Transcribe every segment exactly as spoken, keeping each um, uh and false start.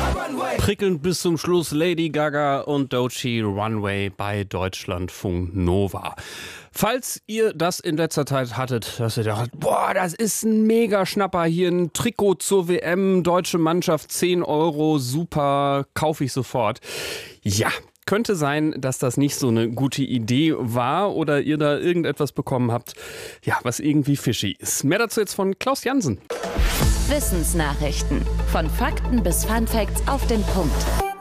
Prickelnd bis zum Schluss Lady Gaga und Doechii Runway bei Deutschlandfunk Nova. Falls ihr das in letzter Zeit hattet, dass ihr dacht, boah, das ist ein Mega-Schnapper, hier ein Trikot zur W M, deutsche Mannschaft, zehn Euro, super, kaufe ich sofort. Ja, könnte sein, dass das nicht so eine gute Idee war oder ihr da irgendetwas bekommen habt, ja, was irgendwie fishy ist. Mehr dazu jetzt von Klaus Jansen. Wissensnachrichten. Von Fakten bis Funfacts auf den Punkt.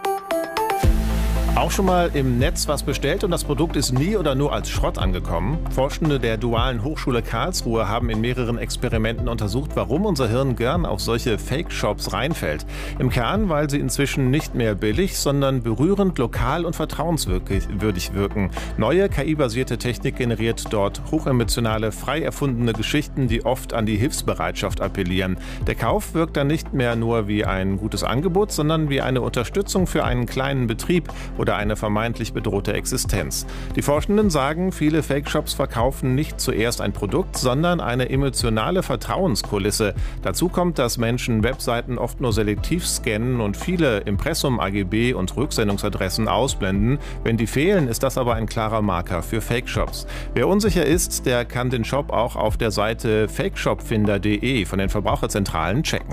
Auch schon mal im Netz was bestellt und das Produkt ist nie oder nur als Schrott angekommen? Forschende der Dualen Hochschule Karlsruhe haben in mehreren Experimenten untersucht, warum unser Hirn gern auf solche Fake-Shops reinfällt. Im Kern, weil sie inzwischen nicht mehr billig, sondern berührend, lokal und vertrauenswürdig wirken. Neue K I-basierte Technik generiert dort hochemotionale, frei erfundene Geschichten, die oft an die Hilfsbereitschaft appellieren. Der Kauf wirkt dann nicht mehr nur wie ein gutes Angebot, sondern wie eine Unterstützung für einen kleinen Betrieb oder eine vermeintlich bedrohte Existenz. Die Forschenden sagen, viele Fake-Shops verkaufen nicht zuerst ein Produkt, sondern eine emotionale Vertrauenskulisse. Dazu kommt, dass Menschen Webseiten oft nur selektiv scannen und viele Impressum, A G B und Rücksendungsadressen ausblenden. Wenn die fehlen, ist das aber ein klarer Marker für Fake-Shops. Wer unsicher ist, der kann den Shop auch auf der Seite fakeshopfinder punkt de von den Verbraucherzentralen checken.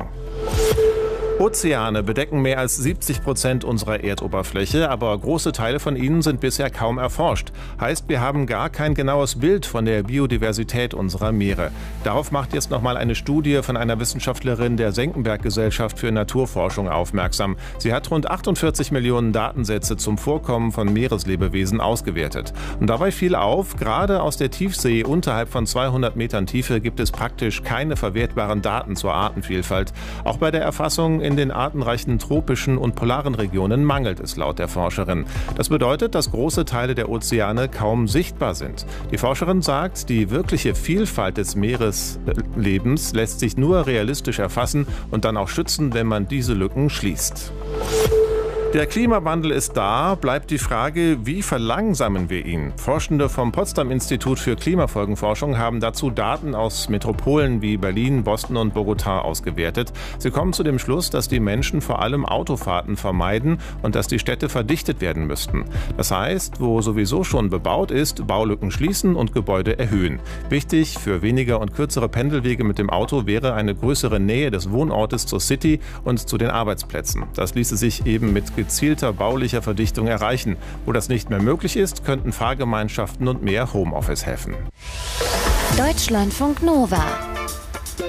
Ozeane bedecken mehr als siebzig Prozent unserer Erdoberfläche, aber große Teile von ihnen sind bisher kaum erforscht. Heißt, wir haben gar kein genaues Bild von der Biodiversität unserer Meere. Darauf macht jetzt nochmal eine Studie von einer Wissenschaftlerin der Senckenberg-Gesellschaft für Naturforschung aufmerksam. Sie hat rund achtundvierzig Millionen Datensätze zum Vorkommen von Meereslebewesen ausgewertet. Und dabei fiel auf, gerade aus der Tiefsee unterhalb von zweihundert Metern Tiefe gibt es praktisch keine verwertbaren Daten zur Artenvielfalt. Auch bei der Erfassung in den artenreichen tropischen und polaren Regionen mangelt es laut der Forscherin. Das bedeutet, dass große Teile der Ozeane kaum sichtbar sind. Die Forscherin sagt, die wirkliche Vielfalt des Meereslebens lässt sich nur realistisch erfassen und dann auch schützen, wenn man diese Lücken schließt. Der Klimawandel ist da, bleibt die Frage, wie verlangsamen wir ihn? Forschende vom Potsdam-Institut für Klimafolgenforschung haben dazu Daten aus Metropolen wie Berlin, Boston und Bogotá ausgewertet. Sie kommen zu dem Schluss, dass die Menschen vor allem Autofahrten vermeiden und dass die Städte verdichtet werden müssten. Das heißt, wo sowieso schon bebaut ist, Baulücken schließen und Gebäude erhöhen. Wichtig für weniger und kürzere Pendelwege mit dem Auto wäre eine größere Nähe des Wohnortes zur City und zu den Arbeitsplätzen. Das ließe sich eben mit gezielter baulicher Verdichtung erreichen. Wo das nicht mehr möglich ist, könnten Fahrgemeinschaften und mehr Homeoffice helfen. Deutschlandfunk Nova.